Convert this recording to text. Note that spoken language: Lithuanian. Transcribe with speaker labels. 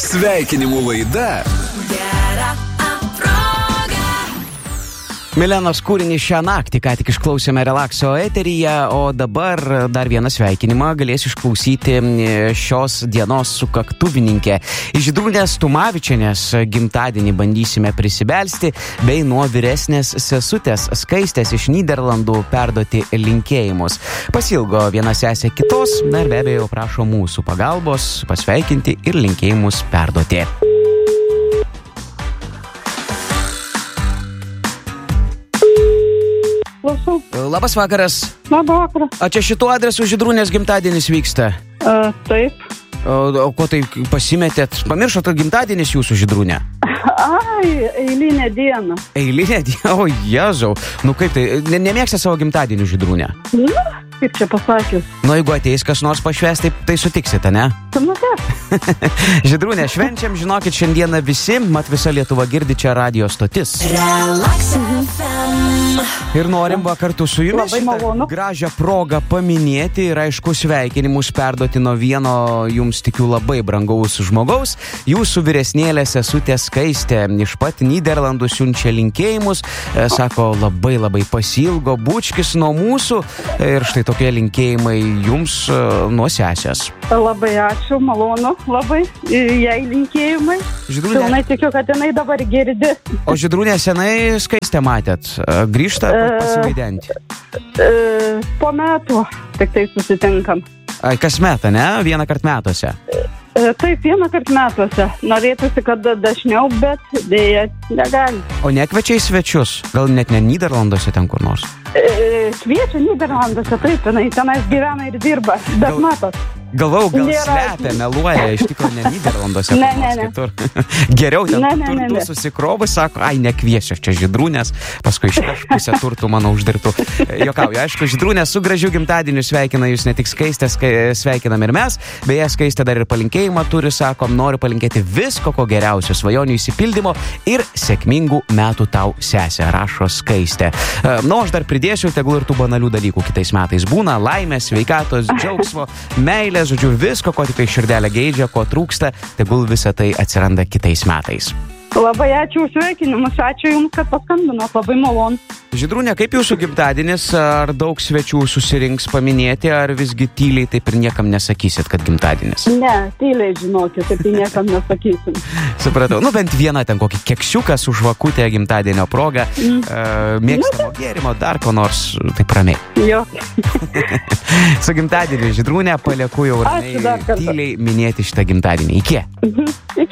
Speaker 1: Sveikinimų laida.
Speaker 2: Milenos kūrinį šią naktį ką tik išklausėme Relaxo eteryje, o dabar dar vieną sveikinimą galės išklausyti šios dienos sukaktuvininkė. Iš Žydrūnės Tumavičienės gimtadienį bandysime prisibelsti, bei nuo vyresnės sesutės Skaistės iš Nyderlandų perduoti linkėjimus. Pasilgo viena sesė kitos, na ir be abejo prašo mūsų pagalbos pasveikinti ir linkėjimus perduoti.
Speaker 3: Klausau.
Speaker 2: Labas vakaras.
Speaker 3: Labą vakarą.
Speaker 2: A čia šituo adresu Žydrūnės gimtadienis vyksta?
Speaker 3: Taip.
Speaker 2: O ko tai pasimetėt? Pamiršot, kad gimtadienis jūsų, Žydrūnė?
Speaker 3: Ai, eilinė diena.
Speaker 2: Eilinė diena? O, Jėzau. Nu kaip tai? Nemėgsta savo gimtadienį, Žydrūnė?
Speaker 3: Na, kaip čia pasakius?
Speaker 2: Nu, jeigu ateis kas nors pašvęs, tai sutiksite, ne?
Speaker 3: Nu, taip.
Speaker 2: Žydrūnė, švenčiam, žinokit, šiandieną visi, mat visa Lietuva girdi čia radijo stotis. Ir norim va kartu su jumis šitą gražią progą paminėti ir aišku sveikinimus perduoti nuo vieno jums tikiu labai brangaus žmogaus. Jūsų vyresnėlė sesutė Skaistė iš pat Nyderlandų siunčia linkėjimus, sako labai pasilgo bučkis nuo mūsų ir štai tokie linkėjimai jums nuo sesės.
Speaker 3: Labai ačiū, malonu, labai jai linkėjimai.
Speaker 2: Žydrūnė,
Speaker 3: pilnai tikiu, kad jinai dabar girdi.
Speaker 2: O Žydrūnė, senai Skaistę matėt? Grįžta pasivaidenti?
Speaker 3: Po metų tik tai susitinkam.
Speaker 2: Kas metą, ne? Vieną kart metuose?
Speaker 3: Taip, vieną kart metuose. Norėtųsi, kad dažniau, bet dėja negali.
Speaker 2: O nekviečia į svečius? Gal net ne Nyderlanduose ten kur nors?
Speaker 3: Kviečia Nyderlanduose, taip, jinai tenais gyvena ir dirba, bet matot.
Speaker 2: Galvau, gal slepia, meluoja, iš tikrųjų ne Nyderlanduose.
Speaker 3: Ne.
Speaker 2: Geriau ten turtų susikrovus, sako, ai, nekviesiu čia Žydrūnės, paskui iš pusę turtų mano uždirbtų. Jokauju, aišku, Žydrūnė su gražiu gimtadieniu sveikina jūs ne tik Skaistę, sveikinam ir mes, beje, Skaistė dar ir palinkėjimą turi, sakom, noriu palinkėti visko, ko geriausio, svajonių įsipildymo ir sėkmingų metų tau, sesė, rašo Skaistė. Na, aš dar pridėsiu, tegul ir tų banalių dalykų kitais metais būna, laimės, sveikatos, džiaugsmo, meilės, žodžiu, visko, ko tik tai širdelė geidžia, ko trūksta, tegul visa tai atsiranda kitais metais.
Speaker 3: Labai ačiū už sveikinimus, ačiū Jums, kad paskambinot, labai malonu.
Speaker 2: Žydrūnė, kaip jūsų gimtadienis, ar daug svečių susirinks paminėti, ar visgi tyliai taip ir niekam nesakysit, kad gimtadienis?
Speaker 3: Ne, tyliai žinokit, taip ir niekam nesakysim.
Speaker 2: Supratau, nu bent vieną ten kokį keksiuką su žvakutė gimtadienio proga, mėgstamo gėrimo, dar ko nors, taip ramiai.
Speaker 3: Jo.
Speaker 2: Su gimtadieniu, Žydrūnė, palieku jau ramiai tyliai minėti šitą gimtadienį. Iki.